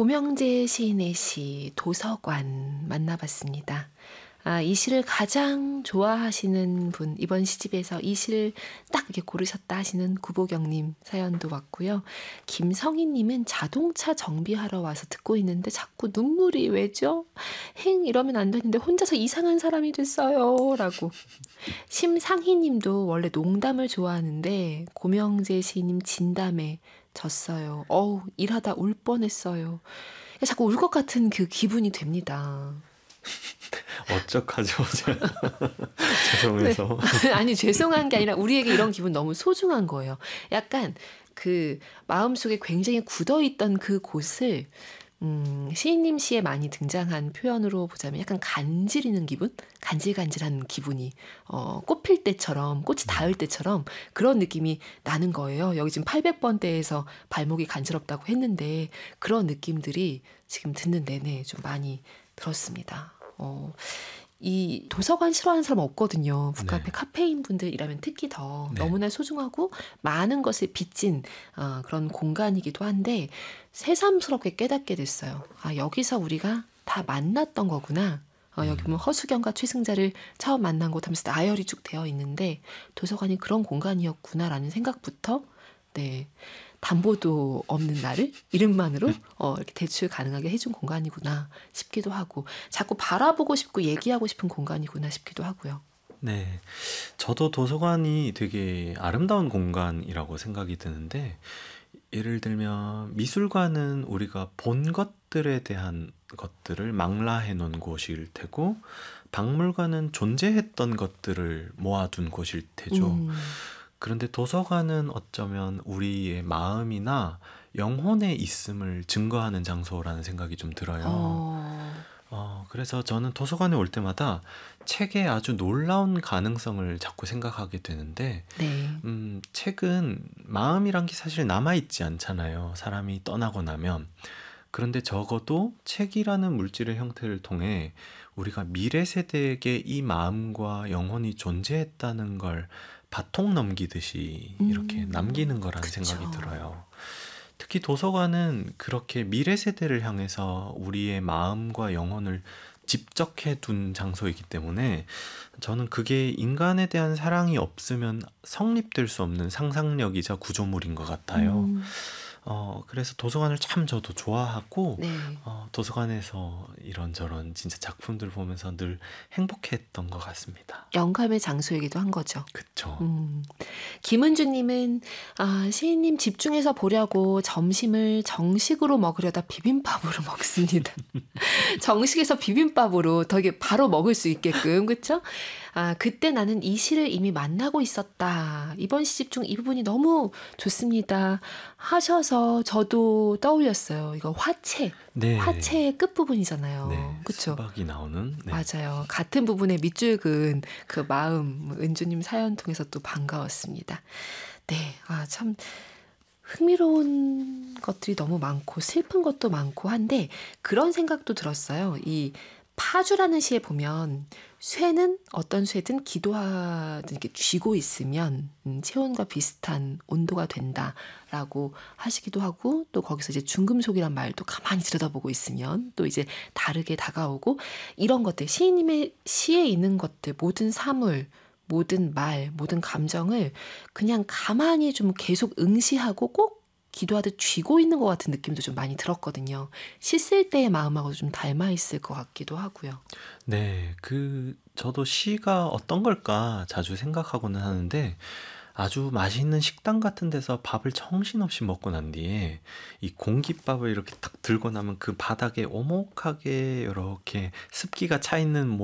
고명재 시인의 시 도서관 만나봤습니다. 이 시를 가장 좋아하시는 분, 이번 시집에서 이 시를 딱 이렇게 고르셨다 하시는 구보경님 사연도 왔고요. 김성희님은 자동차 정비하러 와서 듣고 있는데 자꾸 눈물이 왜죠? 행 이러면 안 되는데 혼자서 이상한 사람이 됐어요. 라고. 심상희님도 원래 농담을 좋아하는데 고명재 시인님 진담에 졌어요. 일하다 울 뻔했어요. 자꾸 울 것 같은 그 기분이 됩니다. 어떡하죠? 죄송해서. 네. 아니 죄송한 게 아니라 우리에게 이런 기분 너무 소중한 거예요. 약간 그 마음속에 굉장히 굳어있던 그 곳을 시인님 시에 많이 등장한 표현으로 보자면 약간 간지리는 기분? 간질간질한 기분이 꽃 필 때처럼 꽃이 닿을 때처럼 그런 느낌이 나는 거예요. 여기 지금 800번대에서 발목이 간지럽다고 했는데 그런 느낌들이 지금 듣는 내내 좀 많이 들었습니다. 이 도서관 싫어하는 사람 없거든요. 북카페 네. 카페인 분들이라면 특히 더 네. 너무나 소중하고 많은 것을 빚진 그런 공간이기도 한데 새삼스럽게 깨닫게 됐어요. 여기서 우리가 다 만났던 거구나. 여기 보면 허수경과 최승자를 처음 만난 곳 하면서 나열이 쭉 되어 있는데 도서관이 그런 공간이었구나라는 생각부터 담보도 없는 나를 이름만으로 이렇게 대출 가능하게 해준 공간이구나 싶기도 하고 자꾸 바라보고 싶고 얘기하고 싶은 공간이구나 싶기도 하고요. 네, 저도 도서관이 되게 아름다운 공간이라고 생각이 드는데 예를 들면 미술관은 우리가 본 것들에 대한 것들을 망라해 놓은 곳일 테고 박물관은 존재했던 것들을 모아둔 곳일 테죠. 그런데 도서관은 어쩌면 우리의 마음이나 영혼의 있음을 증거하는 장소라는 생각이 좀 들어요. 그래서 저는 도서관에 올 때마다 책의 아주 놀라운 가능성을 자꾸 생각하게 되는데 책은 마음이란 게 사실 남아있지 않잖아요. 사람이 떠나고 나면. 그런데 적어도 책이라는 물질의 형태를 통해 우리가 미래 세대에게 이 마음과 영혼이 존재했다는 걸 바통 넘기듯이 이렇게 남기는 거라는 그쵸. 생각이 들어요. 특히 도서관은 그렇게 미래 세대를 향해서 우리의 마음과 영혼을 집적해 둔 장소이기 때문에 저는 그게 인간에 대한 사랑이 없으면 성립될 수 없는 상상력이자 구조물인 것 같아요. 그래서 도서관을 참 저도 좋아하고 도서관에서 이런저런 진짜 작품들 보면서 늘 행복했던 것 같습니다. 영감의 장소이기도 한 거죠. 그쵸. 김은주님은 시인님 집중해서 보려고 점심을 정식으로 먹으려다 비빔밥으로 먹습니다. 정식에서 비빔밥으로 되게 바로 먹을 수 있게끔 그렇죠? 그때 나는 이 시를 이미 만나고 있었다. 이번 시집 중 이 부분이 너무 좋습니다. 하셔서 저도 떠올렸어요. 이거 화채. 네. 화채의 끝부분이잖아요. 네, 그렇죠? 수박이 나오는. 네. 맞아요. 같은 부분에 밑줄 그은 그 마음 은주님 사연 통해서 또 반가웠습니다. 네, 참 흥미로운 것들이 너무 많고 슬픈 것도 많고 한데 그런 생각도 들었어요. 이 파주라는 시에 보면 쇠는 어떤 쇠든 기도하든 이렇게 쥐고 있으면 체온과 비슷한 온도가 된다라고 하시기도 하고 또 거기서 이제 중금속이란 말도 가만히 들여다보고 있으면 또 이제 다르게 다가오고 이런 것들 시인님의 시에 있는 것들 모든 사물 모든 말 모든 감정을 그냥 가만히 좀 계속 응시하고 꼭 기도하듯 쥐고 있는 것 같은 느낌도 좀 많이 들었거든요. 시 쓸 때의 마음하고 좀 닮아 있을 것 같기도 하고요. 네, 저도 시가 어떤 걸까 자주 생각하고는 하는데 아주 맛있는 식당 같은 데서 밥을 정신없이 먹고 난 뒤에 이 공깃밥을 이렇게 딱 들고 나면 그 바닥에 오목하게 이렇게 습기가 차 있는